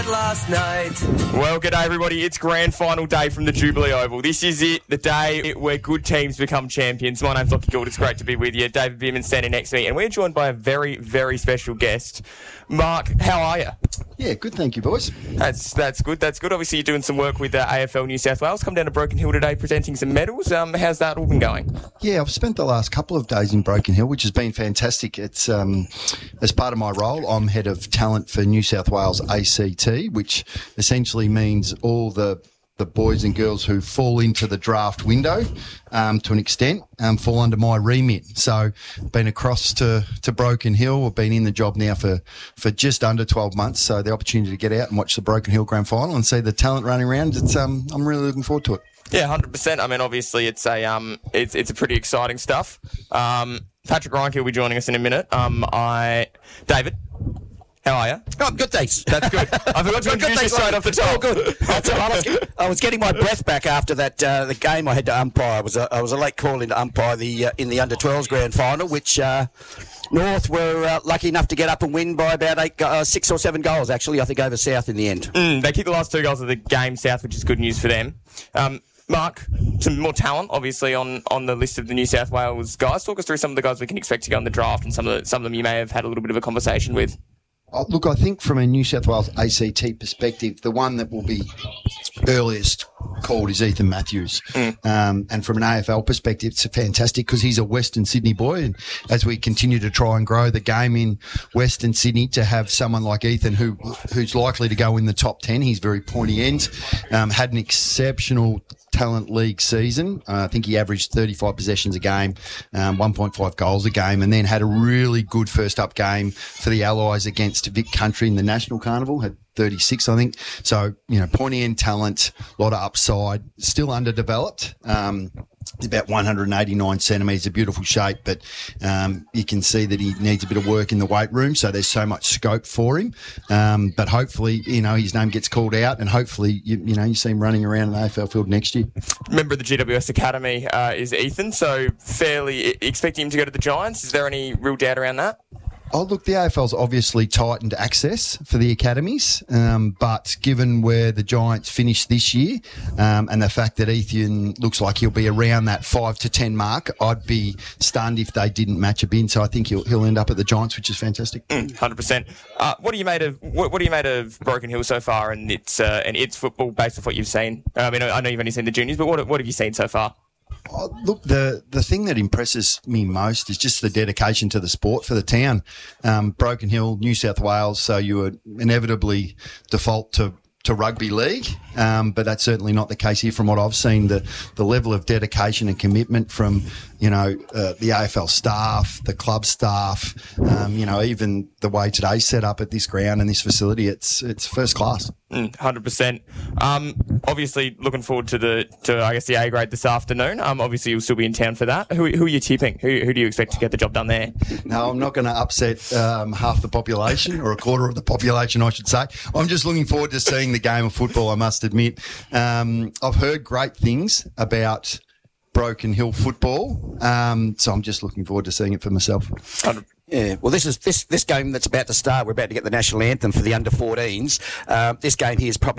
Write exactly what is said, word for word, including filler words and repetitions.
last night. Well, good day, everybody. It's grand final day from the Jubilee Oval. This is it, the day where good teams become champions. My name's Lockie Gould. It's great to be with you. David Bierman standing next to me, and we're joined by a very, very special guest. Mark, how are you? Yeah, good, thank you, boys. That's that's good. That's good. Obviously, you're doing some work with uh, A F L New South Wales. Come down to Broken Hill today, presenting some medals. Um, how's that all been going? Yeah, I've spent the last couple of days in Broken Hill, which has been fantastic. It's um, as part of my role, I'm head of talent for New South Wales A C T, which essentially means all the the boys and girls who fall into the draft window um, to an extent um, fall under my remit. So been across to, to Broken Hill. I've been in the job now for, for just under twelve months. So the opportunity to get out and watch the Broken Hill Grand Final and see the talent running around, it's um, I'm really looking forward to it. Yeah, one hundred percent. I mean, obviously, it's a um, it's it's a pretty exciting stuff. Um, Patrick Reinke will be joining us in a minute. Um, I David. How are you? Oh, I'm good, thanks. That's good. I forgot to introduce you straight off the top. Oh, good. That's all right. I, was, I was getting my breath back after that uh, the game I had to umpire. I was a, I was a late call in to umpire the uh, in the under twelves grand final, which uh, North were uh, lucky enough to get up and win by about eight, uh, six or seven goals, actually, I think, over South in the end. Mm, they kicked the last two goals of the game, South, which is good news for them. Um, Mark, some more talent, obviously, on, on the list of the New South Wales guys. Talk us through some of the guys we can expect to go in the draft and some of the, some of them you may have had a little bit of a conversation with. Oh, look, I think from a New South Wales A C T perspective, the one that will be earliest called is Ethan Matthews. Mm. Um, and from an A F L perspective, it's fantastic because he's a Western Sydney boy. And as we continue to try and grow the game in Western Sydney, to have someone like Ethan who who's likely to go in the top ten, he's very pointy end, um, had an exceptional talent league season. Uh, I think he averaged thirty-five possessions a game, um, one point five goals a game, and then had a really good first up game for the Allies against Vic Country in the National Carnival, had thirty-six, I think. So, you know, pointy end talent, a lot of upside, still underdeveloped. Um, He's about one hundred eighty-nine centimetres, a beautiful shape, but um, you can see that he needs a bit of work in the weight room, so there's so much scope for him. Um, but hopefully, you know, his name gets called out, and hopefully, you, you know, you see him running around an A F L field next year. Member of the G W S Academy uh, is Ethan, so fairly expecting him to go to the Giants. Is there any real doubt around that? Oh, look, the A F L's obviously tightened access for the academies, um, but given where the Giants finished this year um, and the fact that Ethan looks like he'll be around that five to ten mark, I'd be stunned if they didn't match a bin. So I think he'll he'll end up at the Giants, which is fantastic. Mm, one hundred percent. Uh, what are you made of? What, what are you made of Broken Hill so far, and its uh, and its football based off what you've seen? I mean, I know you've only seen the juniors, but what what have you seen so far? Oh, look, the, the thing that impresses me most is just the dedication to the sport for the town. Um, Broken Hill, New South Wales, so you would inevitably default to, to rugby league, um, but that's certainly not the case here from what I've seen. The, the level of dedication and commitment from, you know, uh, the A F L staff, the club staff, um, you know, even the way today's set up at this ground and this facility, it's it's first class. Mm, one hundred percent. Um, obviously, looking forward to the to I guess the A grade this afternoon. Um, obviously, you'll still be in town for that. Who, who are you tipping? Who, who do you expect to get the job done there? No, I'm not going to upset um, half the population, or a quarter of the population, I should say. I'm just looking forward to seeing the game of football, I must admit. Um, I've heard great things about Broken Hill football, um, so I'm just looking forward to seeing it for myself. Yeah, well, this is this this game that's about to start. We're about to get the national anthem for the under fourteens. Uh, this game here is probably